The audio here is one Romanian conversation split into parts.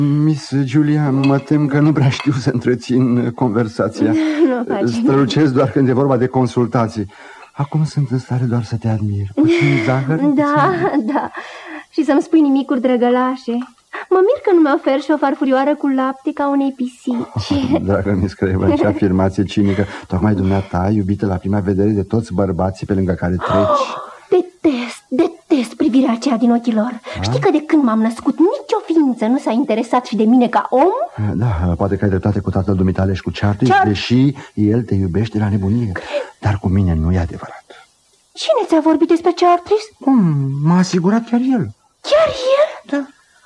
Miss Julia, mă tem că nu prea știu să întrețin conversația. Strălucesc doar când e vorba de consultații. Acum sunt în stare doar să te admir. Puțin zahăr? Da. Și să-mi spui nimicuri drăgălașe. Mă mir că nu mi-oferi și o farfurioară cu lapte ca unei pisici. Dragă Miss Craven, ce afirmație cinică. Tocmai dumneata, iubită la prima vedere de toți bărbații pe lângă care treci. Detest privirea aceea din ochii lor. Știi că de când m-am născut nicio ființă nu s-a interesat și de mine ca om? Da, poate că ai dreptate cu tatăl dumitale și cu Charles, deși el te iubește la nebunie. Dar cu mine nu e adevărat. Cine ți-a vorbit despre Charles? M-a asigurat chiar el. Chiar el? Da.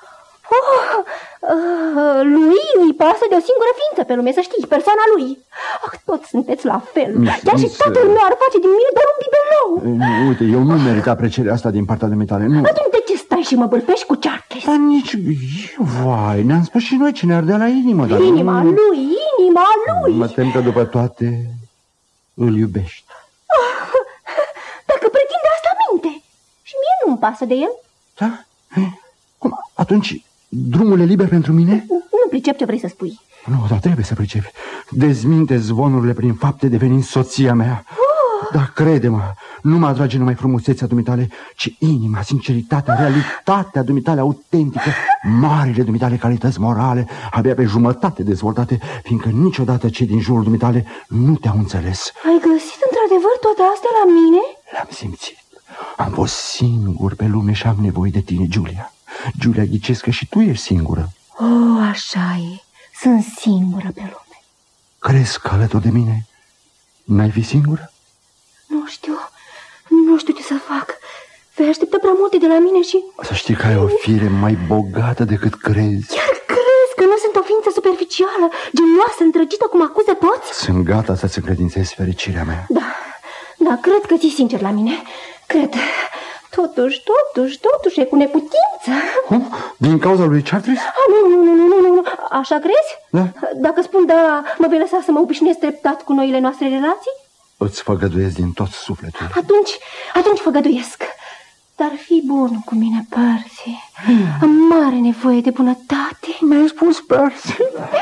Lui îi pasă de o singură ființă pe lume, să știi, persoana lui. Toți sunteți la fel. Chiar și tatăl meu ar face din mine doar un bibelou. Uite, eu nu merit aprecierea asta din partea dumitale. Atunci de ce stai și mă bâlfești cu Charles? Dar nici eu, vai, ne-am spus și noi ce ne ardea la inimă. Dar inima lui. Mă tem că după toate îl iubești. Dacă pretinde asta, minte. Și mie nu-mi pasă de el. Da? Cum? Atunci drumul e liber pentru mine? Nu pricep ce vrei să spui. Nu, dar trebuie să pricepi. Dezminte zvonurile prin fapte devenind soția mea. Dar crede-mă, nu mă atrage numai frumusețea dumitale, ci inima, sinceritatea, realitatea dumitale autentică, marile dumitale calități morale, abia pe jumătate dezvoltate, fiindcă niciodată cei din jurul dumitale nu te-au înțeles. Ai găsit într-adevăr toate astea la mine? L-am simțit. Am fost singur pe lume și am nevoie de tine, Julia. Julia, ghicesc că și tu ești singură. Așa e. Sunt singură pe lume. Crezi că alături de mine n-ai fi singură? Nu știu ce să fac. Vei aștepta prea multe de la mine și... Să știi că ai o fire mai bogată decât crezi. Chiar crezi că nu sunt o ființă superficială, geloasă, îndrăgită, cum acuză toți? Sunt gata să-ți încredințez fericirea mea. Da, cred că ții sincer la mine. Cred. Totuși, e cu neputință. Din cauza lui Charles? Nu. Așa crezi? Da. Dacă spun da, mă vei lăsa să mă obișnuiesc treptat cu noile noastre relații? Îți făgăduiesc din tot sufletul. Atunci făgăduiesc. Dar fii bun cu mine, Percy. Am mare nevoie de bunătate. Mi-ai spus, Percy?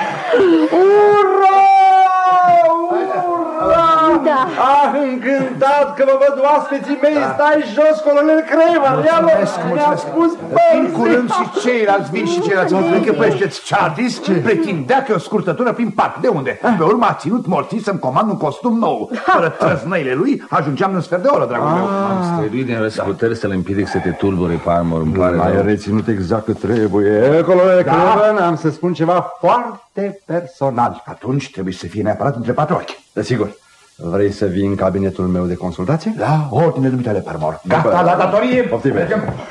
Da. Încântat că vă văd oaspeții mei. Stai jos, colonel Craven. Mulțumesc. În curând și ceilalți vin și ceilalți. Cred că peșteți Charles pretindea că e o scurtătură prin parc. De unde? Pe urmă a ținut morții să-mi comand un costum nou. Fără trăznăile lui ajungeam în sfert de oră, dragul meu. Am străduit din răsputeri să-l împiedic să te tulbure, Palmer. Ai reținut exact cât trebuie. Colonel Craven, am să spun ceva foarte personal. Atunci trebuie să fie neapărat între patru ochi. Desigur. Vrei să vii în cabinetul meu de consultație? La ordine dumitale, Palmer. Gata, la datorie. Poftim.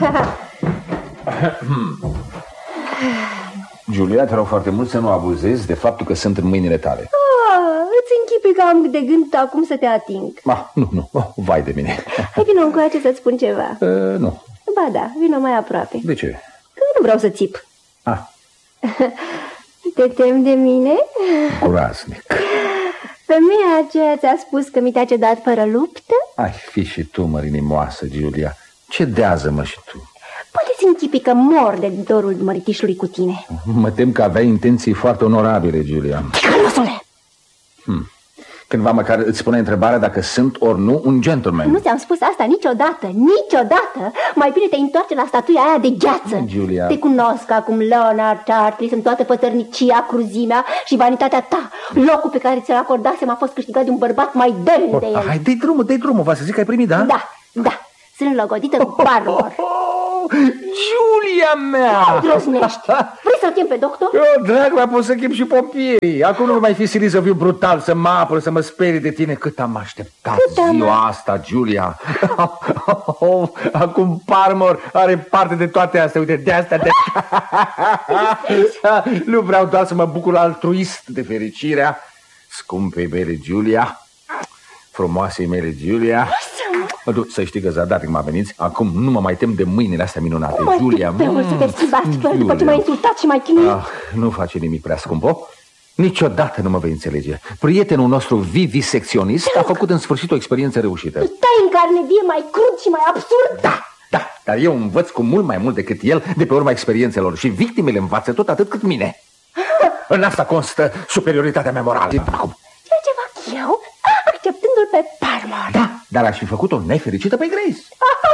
Julia, te rog foarte mult să nu abuzezi de faptul că sunt în mâinile tale. Îți închipui că am de gând acum să te ating. Nu, vai de mine. Hai, vină încoace să-ți spun ceva. Nu. Ba da, vină mai aproape. De ce? Că nu vreau să țip. Te temi de mine? Groaznic. Femeia aceea ți-a spus că mi te-a cedat fără luptă? Ai fi și tu, mărinimoasă, Julia. Cedează-mă și tu. Poate-ți închipui că mor de dorul măritișului cu tine. Mă tem că aveai intenții foarte onorabile, Julia. Ticălosule! Cândva măcar îți pune întrebarea dacă sunt ori nu un gentleman. Nu ți-am spus asta niciodată. Mai bine te întoarce la statuia aia de gheață. Julia. Te cunosc acum, Leonard Charles, în toată pătărnicia, cruzimea și vanitatea ta. Locul pe care ți-l acordasem a fost câștigat de un bărbat mai demn de el. Hai, dă-i drumul, va să zic că ai primit, da? Da, sunt logodită cu Barnor. Julia mea! Drosnești. Vrei să-l chem pe doctor? Drag, mai pot să chem și pompierii. Acum nu mai fi silit să fiu brutal, să mă apăr, să mă sperii de tine. Cât am așteptat ziua asta, Julia. Acum Palmer are parte de toate astea. Uite, de astea. Nu vreau doar să mă bucur altruist de fericirea scumpei mele, Julia. Frumoasei mele, Julia. Să știi că zadarnic m-a venit. Acum nu mă mai tem de mâinile astea minunate, Julia. Să te schimbi astfel după ce m-ai insultat și m-ai chinuit. Nu face nimic prea scumpo. Niciodată nu mă vei înțelege. Prietenul nostru vivisecționist a făcut în sfârșit o experiență reușită. Stai în carne vie mai crud și mai absurd. Da, Da, dar eu învăț cu mult mai mult decât el de pe urma experiențelor și victimele învață tot atât cât mine. În asta constă superioritatea mea morală. Acum. Ceea ce fac eu, acceptându-l pe Parmar. Da, dar aș fi făcut-o nefericită pe Grace.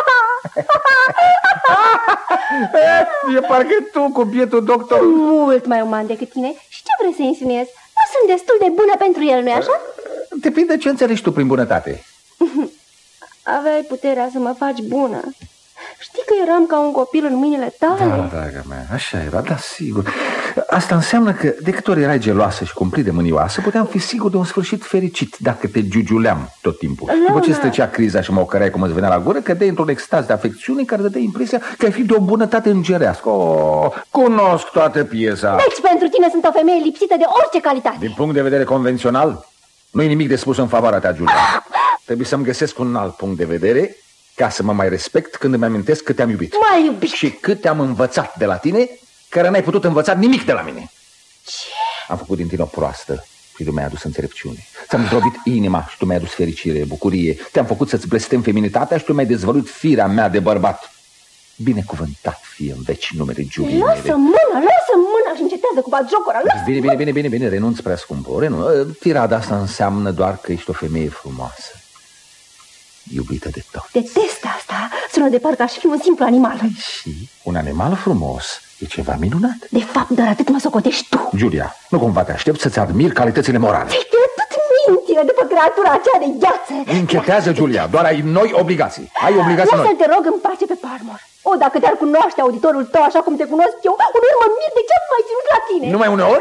E parcă tu cu bietul doctor. Mult mai uman decât tine. Și ce vrei să insinuezi? Nu sunt destul de bună pentru el, nu-i așa? Depinde ce înțelegi tu prin bunătate. Aveai puterea să mă faci bună. Știi că eram ca un copil în mâinile tale? Da, draga mea, așa era, da, sigur. Asta înseamnă că de câte ori erai geloasă și cumplit de mânioasă, puteam fi sigur de un sfârșit fericit dacă te giugiuleam tot timpul. După ce strecea criza și mă ocăreai cum îți venea la gură, cădeai într-un extaz de afecțiune care dădea impresia că ai fi de o bunătate îngerească. Oh, cunosc toată piesa. Deci pentru tine sunt o femeie lipsită de orice calitate. Din punct de vedere convențional, nu e nimic de spus în favoarea ta, Giulia. Trebuie să-mi găsesc un alt punct de vedere ca să mă mai respect când îmi amintesc cât te-am iubit. M-ai iubit. Și cât te-am învățat de la tine, care n-ai putut învăța nimic de la mine. Ce? Am făcut din tine o proastă și tu mi-ai adus înțelepciune. Ți-am zdrobit inima și tu mi-ai adus fericire, bucurie. Te-am făcut să-ți blestem feminitatea și tu mi-ai dezvăluit firea mea de bărbat. Binecuvântat fie în veci numele Giuliei mele. Lasă mâna și încetează cu batjocura. Bine, renunț prea scumpă. Tirada asta înseamnă doar că ești o femeie frumoasă, iubită de toți. Detest asta. Sună de parcă aș fi un simplu animal. Și un animal frumos e ceva minunat. De fapt, doar atât mă socotești tu. Giulia, nu cumva te aștept să-ți admiri calitățile morale. Ți-ai pierdut mințile după creatura aceea de gheață. Închetează, Giulia, doar ai noi obligații. Ai obligații noi. Lasă-l, te rog, în pace pe Parmar. O, dacă te-ar cunoaște auditorul tău așa cum te cunosc eu, uneori mă mir de ce am mai ținut la tine. Numai uneori?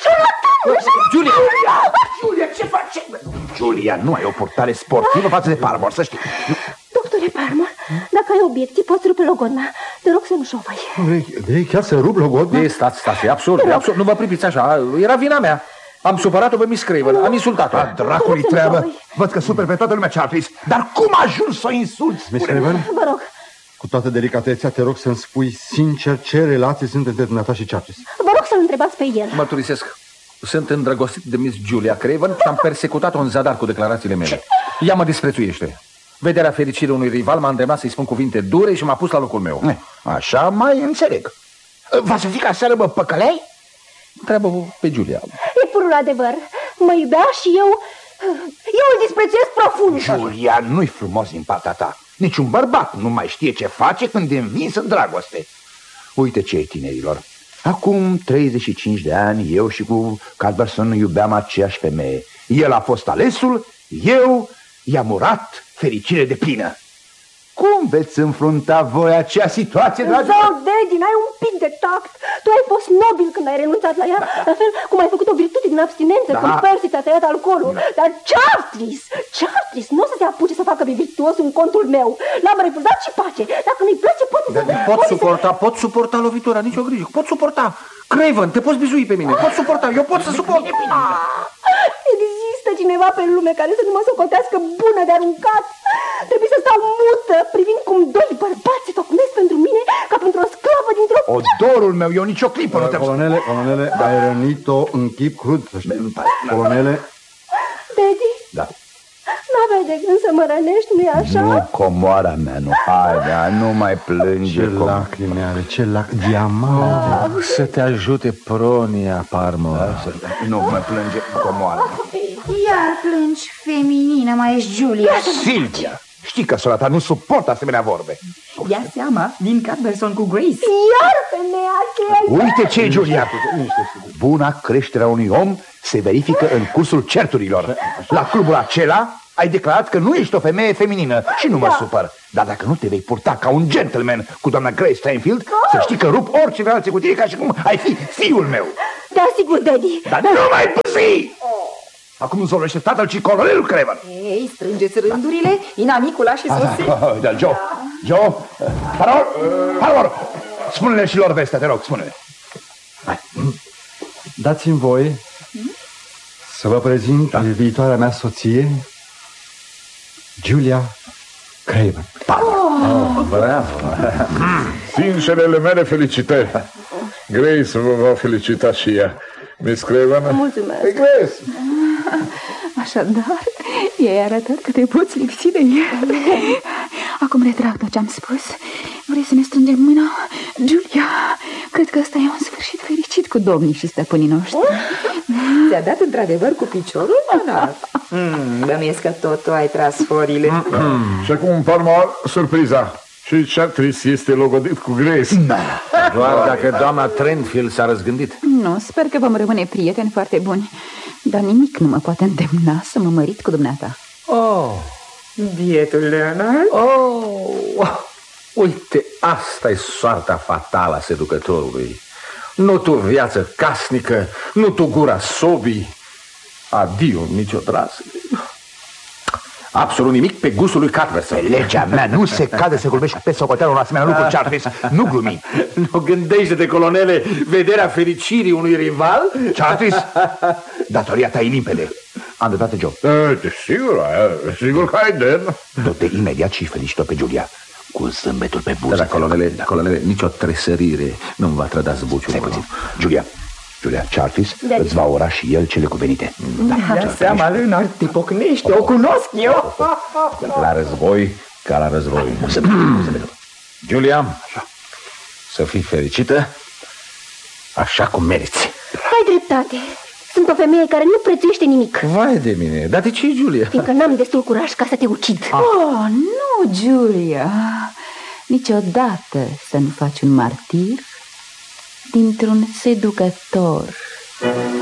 Giulia, ce faci? Giulia, nu ai o purtare sportivă față de Parmar, să știi. Doctore Parmar, dacă ai obiecții, poți rupe logodna. Te rog să nu șovăi. Vrei chiar să rup logodna? Stați, e absurd, nu vă pripiți așa, era vina mea. Am supărat-o pe Miss Craven, am insultat-o. Dracului treabă, văd că superi pe toată lumea, Charles. Dar cum ajungi să o insulți? Miss Craven? Vă rog. Cu toată delicatețea, te rog să-mi spui sincer ce relații sunt între dumneata și Charles. Vă rog să-l întrebați pe el. Mărturisesc. Sunt îndrăgostit de Miss Julia Craven și am persecutat-o în zadar cu declarațiile mele. Ea mă disprețuiește. Vederea fericirii unui rival m-a îndemnat să-i spun cuvinte dure și m-a pus la locul meu. Așa mai înțeleg. Va să zic aseară, mă păcăleai? Întreabă pe Giulia. E purul adevăr. Mă iubea și eu îl disprețuiesc profund. Giulia, nu-i frumos din partea ta. Niciun bărbat nu mai știe ce face când e învins în dragoste. Uite ce e, tinerilor. Acum 35 de ani, eu și cu Culberson iubeam aceeași femeie. El a fost alesul, eu i-am urat fericire de plină. Cum veți înfrunta voi acea situație, dragi? Zău, Daddy, n-ai un pic de tact. Tu ai fost nobil când ai renunțat la ea, la fel cum ai făcut o virtute din abstinență, când Percy ți-a tăiat alcoolul. Dar Charles nu o să se apuce să facă pe virtuos în contul meu. L-am refuzat și pace. Dacă nu-i place, poate să... Pot suporta lovitura, nicio grijă. Pot suporta. Craven, te poți bizui pe mine. Pot suporta, eu pot să suport. Există cineva pe lume care să nu mă socotească bună de aruncat. Trebuie să stau mută, privind cum doi bărbați se tocmesc pentru mine ca pentru o sclavă dintr-o... Odorul meu, eu nicio clipă nu te... Colonele, ai rănit-o în chip crud. Colonele... Daddy? Da. N-aveai de gând să mă rănești, nu-i așa? Nu, comoara mea, nu. Hai, nu mai plânge. Ce lacrimi are, ce lacrimi, diamante. Să te ajute Pronia, Parmar. Nu mai plânge, comoara. Iar plângi, feminină, mai ești Giulia. Silvia, știi că sora ta nu suportă asemenea vorbe. Ia seama, din Culberson cu Grace. Iar femeia aceea... Uite ce e, Giulia. Buna creșterea unui om se verifică în cursul certurilor. La clubul acela ai declarat că nu ești o femeie feminină și nu mă supăr. Dar dacă nu te vei purta ca un gentleman cu doamna Grace Stanfield, să știi că rup orice relație cu tine ca și cum ai fi fiul meu. Te asigur, Daddy. Dar nu mai păzi! Acum nu zoloște tatăl, ci colonelul Craven. Ei, strângeți rândurile, inamicul și sosit. Da, Joe, Parmar, spune-le și lor vestea, te rog, spune-le. Dați-mi voie să vă prezint viitoarea mea soție, Julia Craven. Bravo! Sincerele mele felicitări. Grace vă va felicita și ea. Miss Craven? Mulțumesc. Grace! Așadar, i-ai arătat că te poți lipsi de el. Acum retrag tot ce-am spus. Vrei să ne strângem mâna? Giulia, cred că ăsta e un sfârșit fericit cu domnii și stăpânii noștri. Ți-a dat într-adevăr cu piciorul, Manar? Bănuiesc că tot tu ai tras forile. Și acum, Parma, surpriza. Și Chartris este logodit cu Grace. Doar dacă doamna Trenfield s-a răzgândit. Nu, sper că vom rămâne prieteni foarte buni. Dar nimic nu mă poate îndemna să mă mărit cu dumneata. Oh, bietul Leonard. Uite, asta e soarta fatală a seducătorului. Nu tu viață casnică, nu tu gura sobii. Adio, nicio drasă. Absolut nimic pe gustul lui Cuthbertson. Legea mea nu se cade să glumești pe socoteală un asemenea lucru, Chartris. Nu glumi. Nu gândește-te, colonele, vederea fericirii unui rival? Chartris, datoria ta e limpede. Am dreptate, Joe. Sigur că ai de. Du-te imediat și felicită pe Giulia cu zâmbetul pe buze. Da, colonele, nicio tresărire nu-mi va trăda zbuciul. Stai puțin. Julia, Chartris îți va ora și el cele cuvenite. Da seama, Leonard, te pocnește, o cunosc eu. La război, ca la război. Giulia, să fii fericită așa cum meriți. Ai dreptate. Sunt o femeie care nu prețuiește nimic. Vai de mine, dar de ce, Giulia? Fiindcă n-am destul curaj ca să te ucid. Oh, nu, Giulia. Niciodată să nu faci un martir dintr-un seducător.